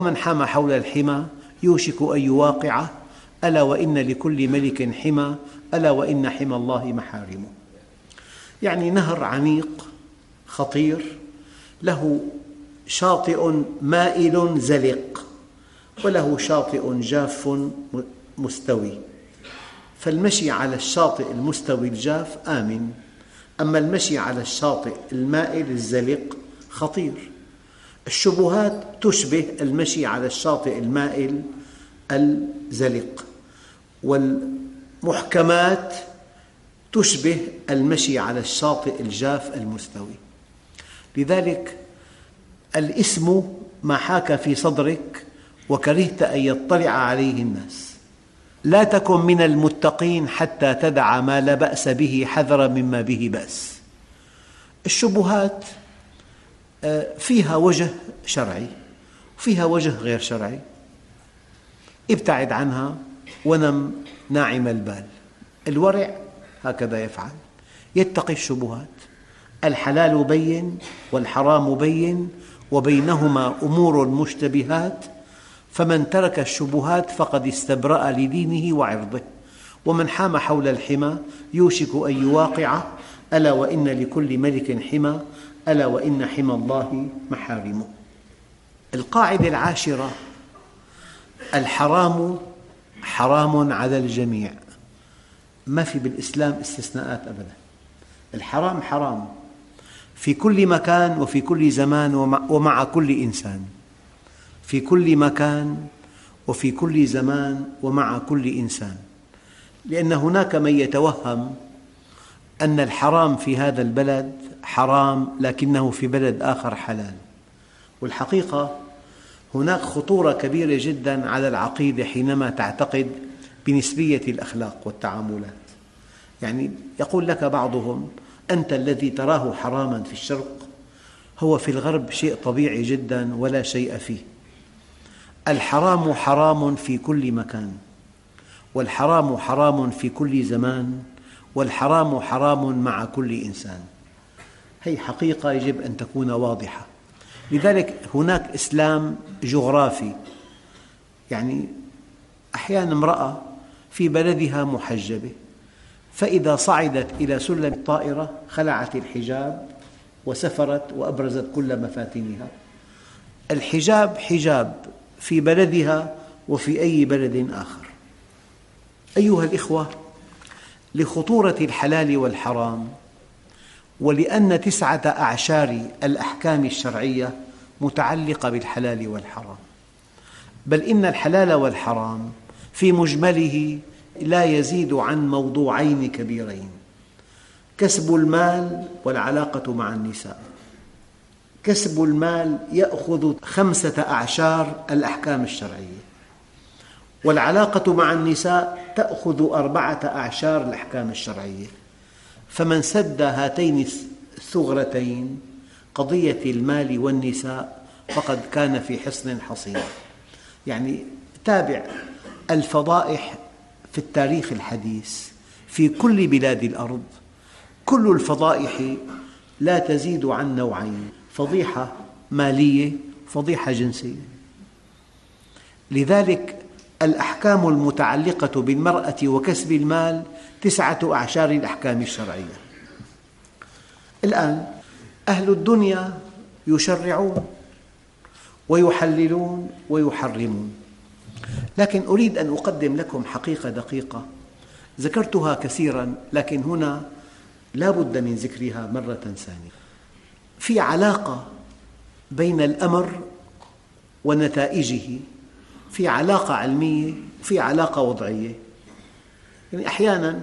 من حام حول الحمى يوشك أن يواقعه، ألا وإن لكل ملك حمى، ألا وإن حمى الله محارمه. يعني نهر عميق خطير له شاطئ مائل زلق وله شاطئ جاف مستوي، فالمشي على الشاطئ المستوي الجاف آمن، أما المشي على الشاطئ المائل الزلق خطير. الشبهات تشبه المشي على الشاطئ المائل الزلق، والمحكمات تشبه المشي على الشاطئ الجاف المستوي. لذلك الإثم ما حاك في صدرك وكرهت أن يطلع عليه الناس. لا تكن من المتقين حتى تدع ما لا بأس به حذرا مما به بأس. الشبهات فيها وجه شرعي وفيها وجه غير شرعي، ابتعد عنها ونم ناعم البال. الورع هكذا يفعل، يتقي الشبهات. الحلال بين والحرام بين وبينهما أمور مشتبهات، فمن ترك الشبهات فقد استبرأ لدينه وعرضه. ومن حام حول الحمى يوشك أن يواقعه، ألا وإن لكل ملك حمى، ألا وإن حمى الله محارمه. القاعدة العاشرة: الحرام حرام على الجميع، ما في بالإسلام استثناءات أبدا. الحرام حرام في كل مكان وفي كل زمان ومع كل إنسان، في كل مكان وفي كل زمان ومع كل إنسان، لأن هناك من يتوهم أن الحرام في هذا البلد حرام لكنه في بلد آخر حلال، والحقيقة هناك خطورة كبيرة جدا على العقيدة حينما تعتقد بنسبية الأخلاق والتعاملات. يعني يقول لك بعضهم: أنت الذي تراه حراما في الشرق هو في الغرب شيء طبيعي جدا ولا شيء فيه. الحرام حرام في كل مكان، والحرام حرام في كل زمان، والحرام حرام مع كل إنسان. هذه حقيقة يجب أن تكون واضحة. لذلك هناك إسلام جغرافي، يعني أحيانا امرأة في بلدها محجبة، فإذا صعدت إلى سلم الطائرة خلعت الحجاب وسفرت وأبرزت كل مفاتنها. الحجاب حجاب في بلدها وفي أي بلد آخر. أيها الإخوة، لخطورة الحلال والحرام، ولأن 9 أعشار الأحكام الشرعية متعلقة بالحلال والحرام، بل إن الحلال والحرام في مجمله لا يزيد عن موضوعين كبيرين: كسب المال والعلاقة مع النساء. كسب المال يأخذ 5 أعشار الأحكام الشرعية، والعلاقة مع النساء تأخذ 4 أعشار الأحكام الشرعية. فمن سد هاتين الثغرتين، قضية المال والنساء، فقد كان في حصن حصين. يعني تابع الفضائح في التاريخ الحديث في كل بلاد الأرض، كل الفضائح لا تزيد عن نوعين: فضيحة مالية وفضيحة جنسية. لذلك الأحكام المتعلقة بالمرأة وكسب المال 9 أعشار الأحكام الشرعية. الآن أهل الدنيا يشرعون ويحللون ويحرمون، لكن أريد أن أقدم لكم حقيقة دقيقة ذكرتها كثيرا، لكن هنا لا بد من ذكرها مرة ثانية. في علاقة بين الأمر ونتائجه، في علاقة علمية وفي علاقة وضعية. يعني أحيانا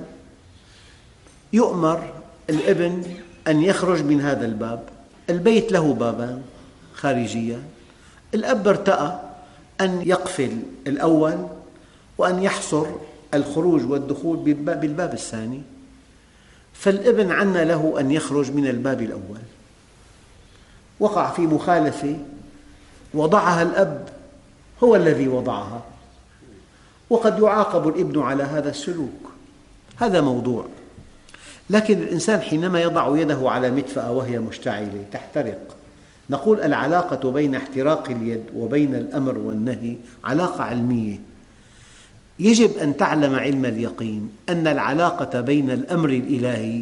يؤمر الابن أن يخرج من هذا الباب، البيت له بابان خارجيان، الأب ارتأى أن يقفل الأول وأن يحصر الخروج والدخول بالباب الثاني، فالابن عنا له أن يخرج من الباب الأول. وقع في مخالفة وضعها الأب، هو الذي وضعها، وقد يعاقب الابن على هذا السلوك. هذا موضوع. لكن الإنسان حينما يضع يده على مدفأة وهي مشتعلة تحترق، نقول العلاقة بين احتراق اليد وبين الأمر والنهي علاقة علمية. يجب أن تعلم علم اليقين أن العلاقة بين الأمر الإلهي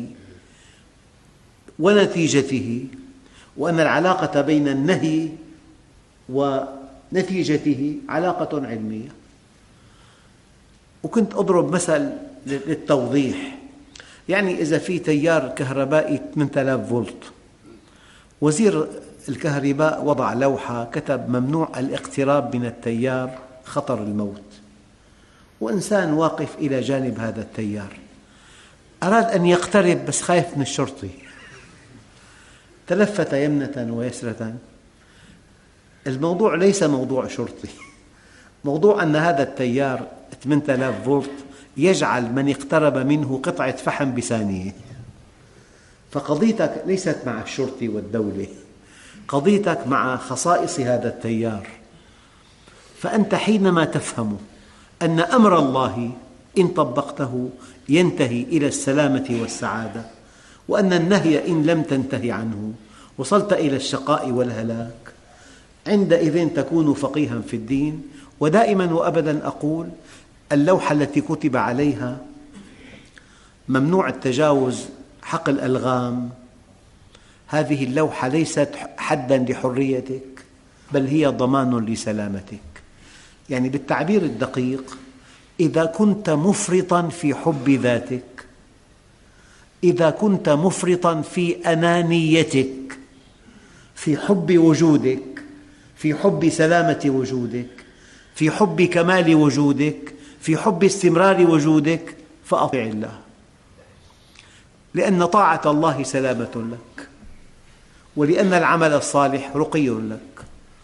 ونتيجته، وأن العلاقة بين النهي ونتيجته علاقة علمية. وكنت أضرب مثل للتوضيح، يعني إذا في تيار كهربائي 8000 فولت، وزير الكهرباء وضع لوحة كتب ممنوع الاقتراب من التيار خطر الموت، وإنسان واقف إلى جانب هذا التيار أراد أن يقترب بس خايف من الشرطي، تلفت يمنة ويسرة. الموضوع ليس موضوع شرطي، موضوع أن هذا التيار 8000 فولت يجعل من اقترب منه قطعة فحم بثانية. فقضيتك ليست مع الشرطي والدولة، قضيتك مع خصائص هذا التيار. فأنت حينما تفهم أن أمر الله إن طبقته ينتهي إلى السلامة والسعادة، وأن النهي إن لم تنتهي عنه وصلت إلى الشقاء والهلاك، عندئذ تكون فقيها في الدين. ودائما وأبدا أقول اللوحة التي كتب عليها ممنوع التجاوز حق الألغام، هذه اللوحة ليست حداً لحريتك، بل هي ضمان لسلامتك. يعني بالتعبير الدقيق، إذا كنت مفرطاً في حب ذاتك، إذا كنت مفرطاً في أنانيتك، في حب وجودك، في حب سلامة وجودك، في حب كمال وجودك، في حب استمرار وجودك، فأطع الله، لأن طاعة الله سلامة لك، ولأن العمل الصالح رقي لك.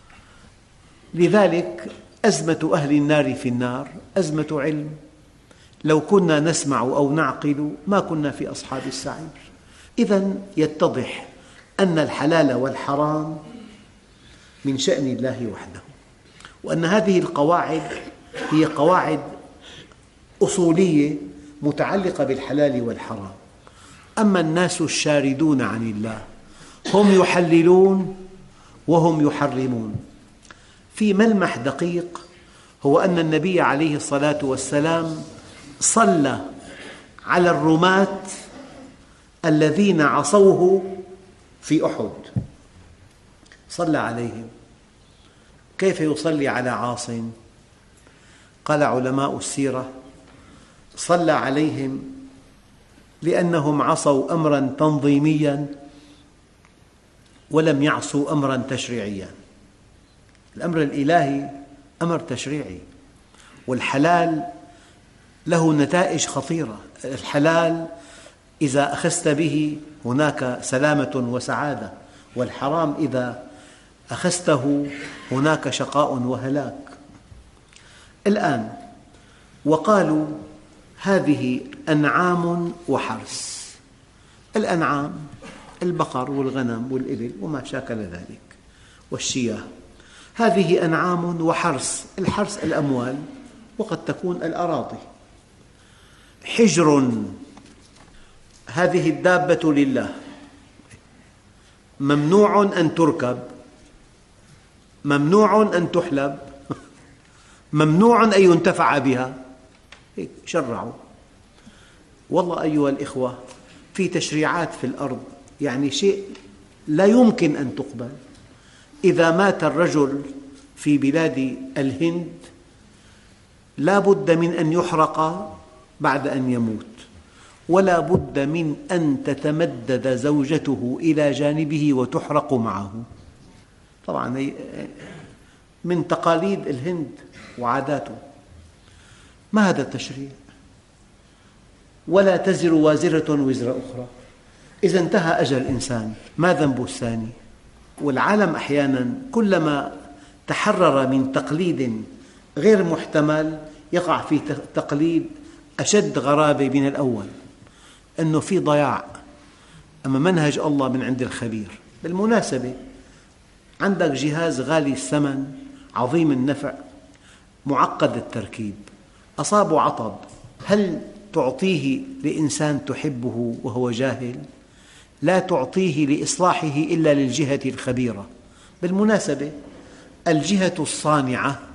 لذلك أزمة أهل النار في النار أزمة علم، لو كنا نسمع أو نعقل ما كنا في أصحاب السعير. إذن يتضح أن الحلال والحرام من شأن الله وحده، وأن هذه القواعد هي قواعد أصولية متعلقة بالحلال والحرام. أما الناس الشاردون عن الله هم يحللون وهم يحرمون. في ملمح دقيق، هو أن النبي عليه الصلاة والسلام صلى على الرماة الذين عصوه في أحد، صلى عليهم. كيف يصلي على عاص؟ قال علماء السيرة: صلى عليهم لأنهم عصوا أمراً تنظيمياً ولم يعصوا أمراً تشريعياً. الأمر الإلهي أمر تشريعي، والحلال له نتائج خطيرة. الحلال إذا أخذت به هناك سلامة وسعادة، والحرام إذا أخذته هناك شقاء وهلاك. الآن وقالوا هذه أنعام وحرث. الأنعام البقر والغنم والإبل وما شاكل ذلك والشياه، هذه أنعام وحرث. الحرث الأموال، وقد تكون الأراضي. حجر، هذه الدابة لله، ممنوع أن تركب، ممنوع أن تحلب، ممنوع أن ينتفع بها. هيك شرعوا. والله أيها الإخوة، في تشريعات في الأرض يعني شيء لا يمكن أن تقبل. إذا مات الرجل في بلاد الهند لا بد من أن يحرق بعد أن يموت، ولا بد من أن تتمدد زوجته إلى جانبه وتحرق معه. طبعا من تقاليد الهند وعاداته. ما هذا التشريع؟ ولا تزر وازرة وزر أخرى. إذا انتهى أجل الإنسان ما ذنب الثاني؟ والعالم أحياناً كلما تحرر من تقليد غير محتمل يقع في تقليد أشد غرابة من الأول، أنه في ضياع. أما منهج الله من عند الخبير. بالمناسبة، عندك جهاز غالي الثمن عظيم النفع معقد التركيب، أصابه عطب، هل تعطيه لإنسان تحبه وهو جاهل؟ لا تعطيه لإصلاحه إلا للجهة الخبيرة. بالمناسبة الجهة الصانعة